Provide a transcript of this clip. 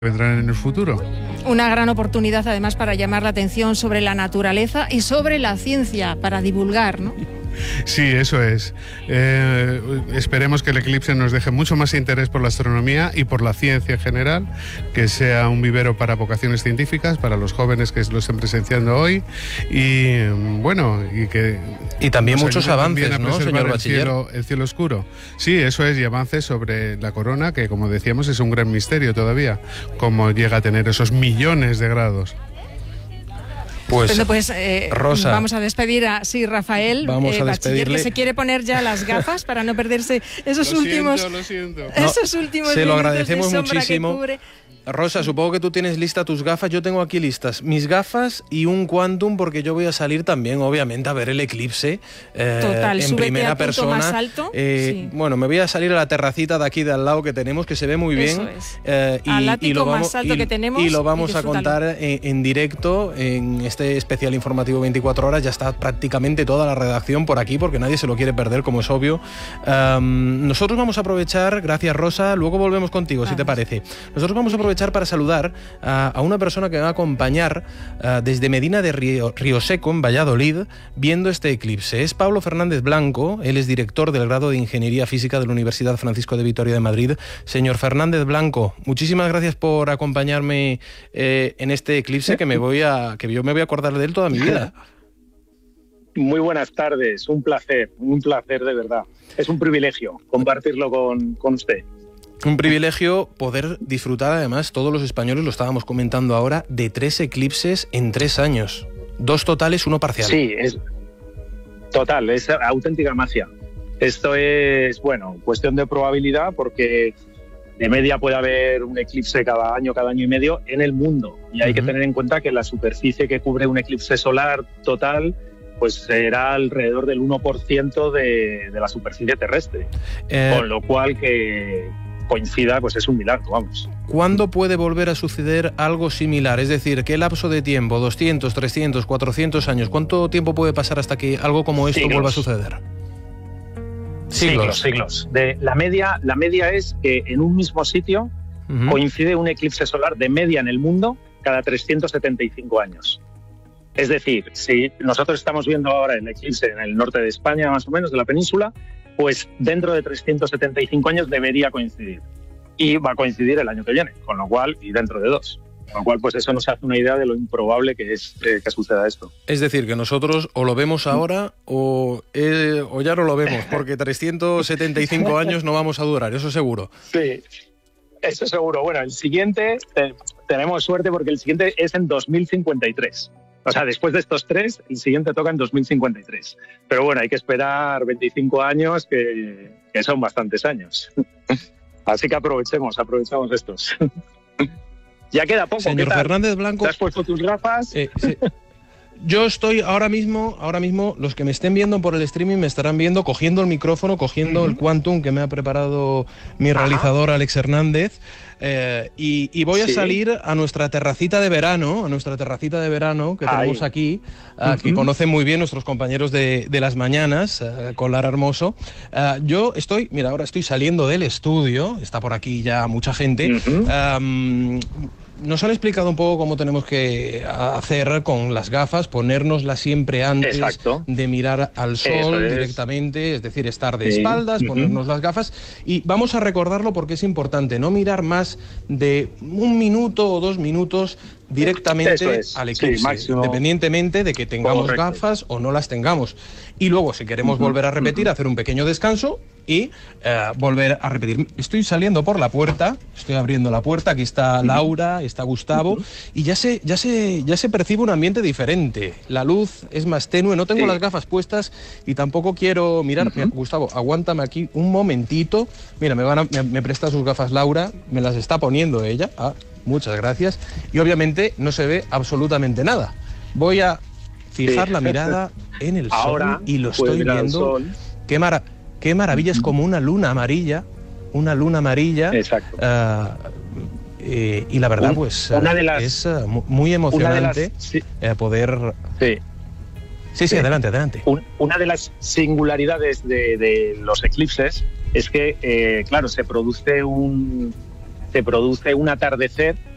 vendrán en el futuro. Una gran oportunidad además para llamar la atención sobre la naturaleza y sobre la ciencia, para divulgar, ¿no? Sí, eso es. Esperemos que el eclipse nos deje mucho más interés por la astronomía y por la ciencia en general, que sea un vivero para vocaciones científicas, para los jóvenes que lo estén presenciando hoy, y bueno, y también muchos avances, ¿no, señor Bachiller? El cielo oscuro. Sí, eso es, y avances sobre la corona, que como decíamos es un gran misterio todavía, cómo llega a tener esos millones de grados. Pues, Rosa, vamos a despedir a Rafael, vamos a despedirle, que se quiere poner ya las gafas para no perderse esos últimos se lo agradecemos muchísimo. Rosa, supongo que tú tienes lista tus gafas. Yo tengo aquí listas mis gafas y un Quantum, porque yo voy a salir también, obviamente, a ver el eclipse en primera persona. Más alto. Sí. Bueno, me voy a salir a la terracita de aquí de al lado, que tenemos, que se ve muy bien. Al ático más alto que tenemos. Y lo vamos a contar en directo en este especial informativo 24 horas. Ya está prácticamente toda la redacción por aquí, porque nadie se lo quiere perder, como es obvio. Nosotros vamos a aprovechar, gracias Rosa, luego volvemos contigo, si te parece. Nosotros vamos a aprovechar para saludar a una persona que me va a acompañar desde Medina de Río Seco, en Valladolid, viendo este eclipse. Es Pablo Fernández Blanco, él es director del grado de Ingeniería Física de la Universidad Francisco de Vitoria de Madrid. Señor Fernández Blanco, muchísimas gracias por acompañarme en este eclipse que yo me voy a acordar de él toda mi vida. Muy buenas tardes, un placer de verdad. Es un privilegio compartirlo con usted. Un privilegio poder disfrutar, además, todos los españoles, lo estábamos comentando ahora, de 3 eclipses en 3 años. 2 totales, 1 parcial. Sí, es total, es auténtica magia. Esto es, bueno, cuestión de probabilidad, porque de media puede haber un eclipse cada año y medio en el mundo. Y hay que tener en cuenta que la superficie que cubre un eclipse solar total pues será alrededor del 1% de la superficie terrestre. Con lo cual que coincida, pues es un milagro, vamos. ¿Cuándo puede volver a suceder algo similar? Es decir, ¿qué lapso de tiempo? ¿200, 300, 400 años? ¿Cuánto tiempo puede pasar hasta que algo como esto vuelva a suceder? Siglos. La media es que en un mismo sitio coincide un eclipse solar de media en el mundo cada 375 años. Es decir, si nosotros estamos viendo ahora el eclipse en el norte de España, más o menos, de la península, pues dentro de 375 años debería coincidir. Y va a coincidir el año que viene, con lo cual, y dentro de 2. Con lo cual, pues eso nos hace una idea de lo improbable que es que suceda esto. Es decir, que nosotros o lo vemos ahora o ya no lo vemos, porque 375 años no vamos a durar, eso seguro. Sí, eso seguro. Bueno, el siguiente, tenemos suerte porque el siguiente es en 2053. O sea, después de estos 3, el siguiente toca en 2053. Pero bueno, hay que esperar 25 años, que son bastantes años. Así que aprovechemos estos. Ya queda poco. Señor Fernández Blanco, ¿te has puesto tus gafas? Sí. Yo estoy ahora mismo, los que me estén viendo por el streaming me estarán viendo cogiendo el micrófono, cogiendo el Quantum que me ha preparado mi realizador Alex Hernández, y voy a salir a nuestra terracita de verano, que tenemos aquí, que conocen muy bien nuestros compañeros de las mañanas, con Lara Hermoso. Yo estoy, ahora estoy saliendo del estudio, está por aquí ya mucha gente. Nos han explicado un poco cómo tenemos que hacer con las gafas, ponérnoslas siempre antes de mirar al sol directamente, es decir, estar de espaldas, ponernos las gafas, y vamos a recordarlo porque es importante, no mirar más de 1 minuto o 2 minutos directamente al eclipse, independientemente de que tengamos gafas o no las tengamos. Y luego, si queremos volver a repetir, hacer un pequeño descanso y volver a repetir. Estoy saliendo por la puerta, estoy abriendo la puerta, aquí está Laura, está Gustavo, y ya se percibe un ambiente diferente. La luz es más tenue, no tengo las gafas puestas y tampoco quiero mirar. Mira, Gustavo, aguántame aquí un momentito. Mira, me presta sus gafas Laura, me las está poniendo ella. Muchas gracias. Y obviamente no se ve absolutamente nada. Voy a fijar la mirada en el sol y lo estoy viendo. Qué maravilla, es como una luna amarilla. Exacto. Y la verdad, es muy emocionante poder... Sí, adelante. Una de las singularidades de los eclipses es que, claro, se produce un atardecer